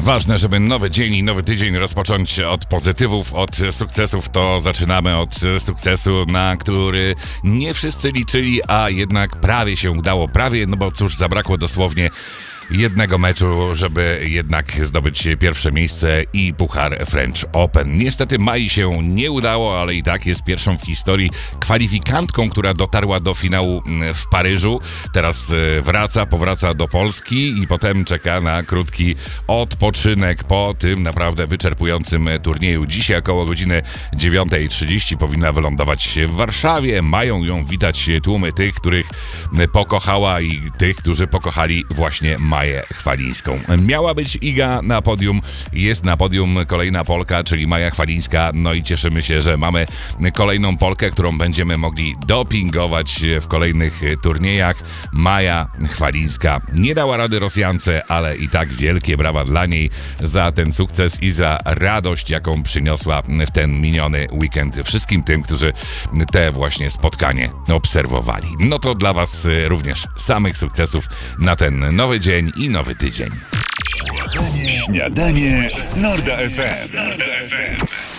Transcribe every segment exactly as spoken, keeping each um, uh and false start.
Ważne, żeby nowy dzień i nowy tydzień rozpocząć od pozytywów, od sukcesów. To zaczynamy od sukcesu, na który nie wszyscy liczyli, a jednak prawie się udało. Prawie, no bo cóż, zabrakło dosłownie jednego meczu, żeby jednak zdobyć pierwsze miejsce i puchar French Open. Niestety Mai się nie udało, ale i tak jest pierwszą w historii kwalifikantką, która dotarła do finału w Paryżu. Teraz wraca, powraca do Polski i potem czeka na krótki odpoczynek po tym naprawdę wyczerpującym turnieju. Dzisiaj około godziny dziewiąta trzydzieści powinna wylądować w Warszawie. Mają ją witać tłumy tych, których pokochała i tych, którzy pokochali właśnie Maję Chwalińską. Miała być Iga na podium, jest na podium kolejna Polka, czyli Maja Chwalińska, no i cieszymy się, że mamy kolejną Polkę, którą będziemy mogli dopingować w kolejnych turniejach. Maja Chwalińska nie dała rady Rosjance, ale i tak wielkie brawa dla niej za ten sukces i za radość, jaką przyniosła w ten miniony weekend wszystkim tym, którzy te właśnie spotkanie obserwowali. No to dla Was również samych sukcesów na ten nowy dzień i nowy tydzień. Śniadanie, Śniadanie z Norda F M.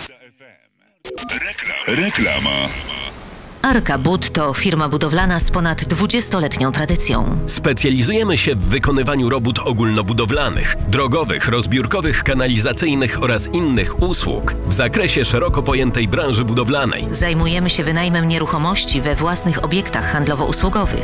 Reklama. Arka Bud to firma budowlana z ponad dwudziestoletnią tradycją. Specjalizujemy się w wykonywaniu robót ogólnobudowlanych, drogowych, rozbiórkowych, kanalizacyjnych oraz innych usług w zakresie szeroko pojętej branży budowlanej. Zajmujemy się wynajmem nieruchomości we własnych obiektach handlowo-usługowych.